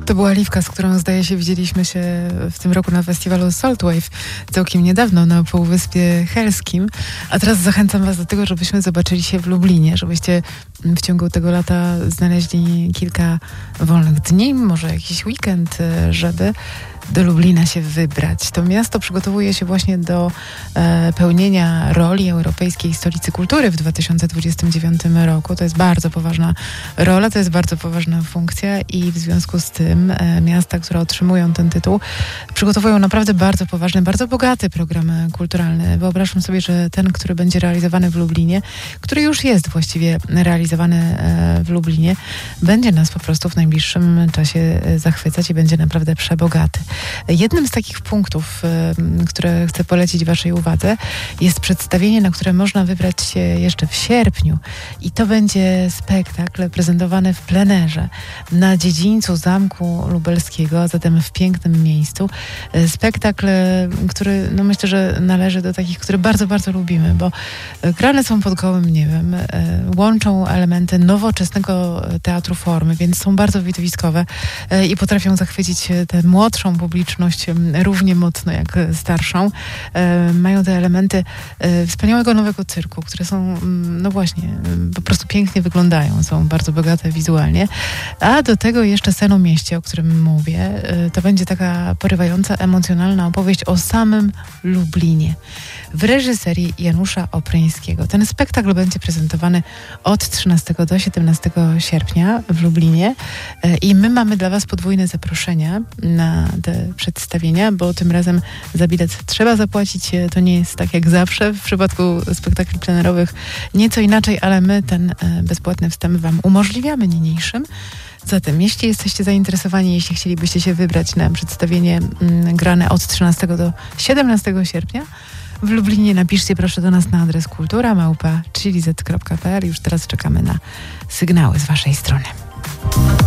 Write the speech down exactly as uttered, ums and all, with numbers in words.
To była Liwka, z którą zdaje się widzieliśmy się w tym roku na festiwalu Saltwave całkiem niedawno na Półwyspie Helskim. A teraz zachęcam was do tego, żebyśmy zobaczyli się w Lublinie, żebyście w ciągu tego lata znaleźli kilka wolnych dni, może jakiś weekend, żeby do Lublina się wybrać. To miasto przygotowuje się właśnie do e, pełnienia roli Europejskiej Stolicy Kultury w dwa tysiące dwudziestym dziewiątym roku. To jest bardzo poważna rola, to jest bardzo poważna funkcja i w związku z tym e, miasta, które otrzymują ten tytuł, przygotowują naprawdę bardzo poważny, bardzo bogaty program kulturalny. Wyobrażam sobie, że ten, który będzie realizowany w Lublinie, który już jest właściwie realizowany e, w Lublinie, będzie nas po prostu w najbliższym czasie zachwycać i będzie naprawdę przebogaty. Jednym z takich punktów, które chcę polecić waszej uwadze, jest przedstawienie, na które można wybrać się jeszcze w sierpniu. I to będzie spektakl prezentowany w plenerze na dziedzińcu Zamku Lubelskiego, a zatem w pięknym miejscu. Spektakl, który no myślę, że należy do takich, które bardzo, bardzo lubimy, bo grane są pod gołym niebem, łączą elementy nowoczesnego teatru formy, więc są bardzo widowiskowe i potrafią zachwycić tę młodszą publiczność równie mocno jak starszą. E, mają te elementy e, wspaniałego nowego cyrku, które są, no właśnie, po prostu pięknie wyglądają, są bardzo bogate wizualnie. A do tego jeszcze Sen o mieście, o którym mówię. E, to będzie taka porywająca, emocjonalna opowieść o samym Lublinie w reżyserii Janusza Opryńskiego. Ten spektakl będzie prezentowany od trzynastego do siedemnastego sierpnia w Lublinie e, i my mamy dla was podwójne zaproszenia na te przedstawienia, bo tym razem za bilet trzeba zapłacić. To nie jest tak jak zawsze w przypadku spektakli plenerowych. Nieco inaczej, ale my ten bezpłatny wstęp wam umożliwiamy niniejszym. Zatem, jeśli jesteście zainteresowani, jeśli chcielibyście się wybrać na przedstawienie m, grane od trzynastego do siedemnastego sierpnia w Lublinie, napiszcie proszę do nas na adres kultura małpa chilizet kropka p l. Już teraz czekamy na sygnały z waszej strony.